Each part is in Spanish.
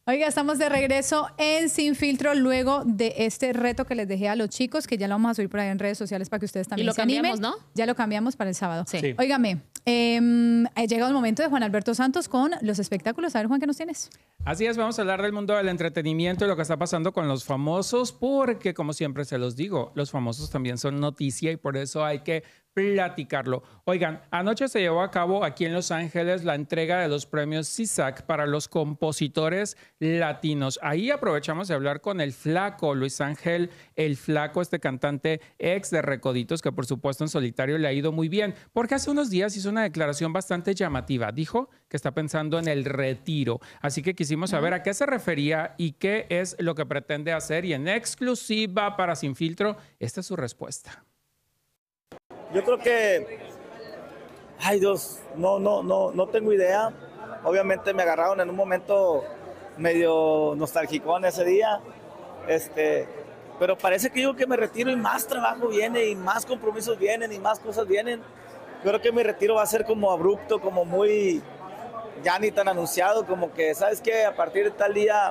Oiga, estamos de regreso en Sin Filtro luego de este reto que les dejé a los chicos, que ya lo vamos a subir por ahí en redes sociales para que ustedes también se animen. Y lo cambiamos, ¿no? Ya lo cambiamos para el sábado. Sí. Óigame, ha llegado el momento de Juan Alberto Santos con los espectáculos. A ver, Juan, ¿qué nos tienes? Así es, vamos a hablar del mundo del entretenimiento y lo que está pasando con los famosos, porque como siempre se los digo, los famosos también son noticia y por eso hay que platicarlo. Oigan, anoche se llevó a cabo aquí en Los Ángeles la entrega de los premios SISAC para los compositores latinos. Ahí aprovechamos de hablar con el Flaco, Luis Ángel, el Flaco, este cantante ex de Recoditos, que por supuesto en solitario le ha ido muy bien, porque hace unos días hizo una declaración bastante llamativa. Dijo que está pensando en el retiro. Así que quisimos saber a qué se refería y qué es lo que pretende hacer. Y en exclusiva para Sin Filtro, esta es su respuesta. Yo creo que, ay Dios, no tengo idea. Obviamente me agarraron en un momento medio nostálgico en ese día, pero parece que digo que me retiro y más trabajo viene y más compromisos vienen y más cosas vienen. Yo creo que mi retiro va a ser como abrupto, como muy, ya ni tan anunciado, como que, ¿sabes qué? A partir de tal día,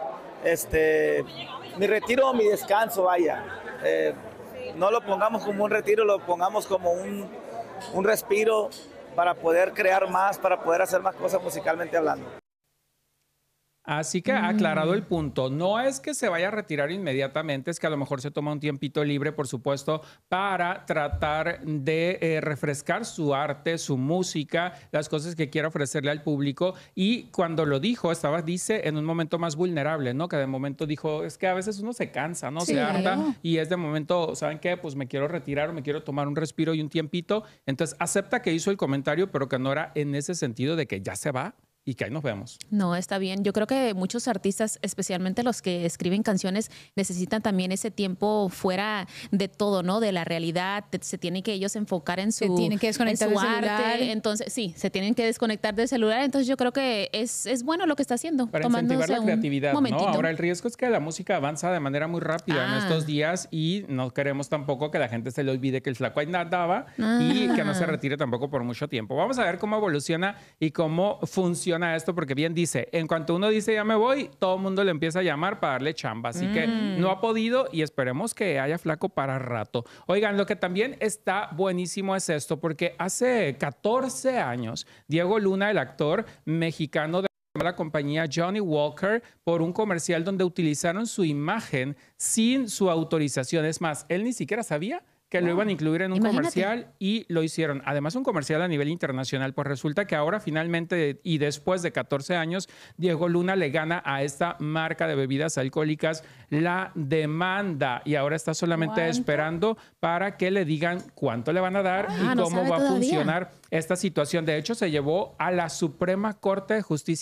mi retiro o mi descanso, vaya. No lo pongamos como un retiro, lo pongamos como un respiro para poder crear más, para poder hacer más cosas musicalmente hablando. Así que aclarado el punto, no es que se vaya a retirar inmediatamente, es que a lo mejor se toma un tiempito libre, por supuesto, para tratar de refrescar su arte, su música, las cosas que quiera ofrecerle al público. Y cuando lo dijo, dice, en un momento más vulnerable, ¿no? Que de momento dijo, es que a veces uno se cansa, ¿no? Sí, se harta claro. y es de momento, ¿saben qué? Pues me quiero retirar o me quiero tomar un respiro y un tiempito. Entonces acepta que hizo el comentario, pero que no era en ese sentido de que ya se va y que ahí nos vemos. No, está bien. Yo creo que muchos artistas, especialmente los que escriben canciones, necesitan también ese tiempo fuera de todo, ¿no? De la realidad. Se tienen que ellos enfocar en su, Se tienen que desconectar en su del celular. arte. Entonces, sí, se tienen que desconectar del celular. Entonces, yo creo que es bueno lo que está haciendo. Para tomándose incentivar la un creatividad, ¿no? momentito. Ahora el riesgo es que la música avanza de manera muy rápida en estos días y no queremos tampoco que la gente se le olvide que el Flaco ahí nadaba y que no se retire tampoco por mucho tiempo. Vamos a ver cómo evoluciona y cómo funciona esto, porque bien dice, en cuanto uno dice ya me voy, todo el mundo le empieza a llamar para darle chamba. Así que no ha podido y esperemos que haya Flaco para rato. Oigan, lo que también está buenísimo es esto, porque hace 14 años, Diego Luna, el actor mexicano de la compañía Johnny Walker, por un comercial donde utilizaron su imagen sin su autorización. Es más, él ni siquiera sabía que lo iban a incluir en un comercial y lo hicieron. Además, un comercial a nivel internacional. Pues resulta que ahora finalmente y después de 14 años, Diego Luna le gana a esta marca de bebidas alcohólicas la demanda y ahora está solamente esperando para que le digan cuánto le van a dar y cómo va a funcionar esta situación. De hecho, se llevó a la Suprema Corte de Justicia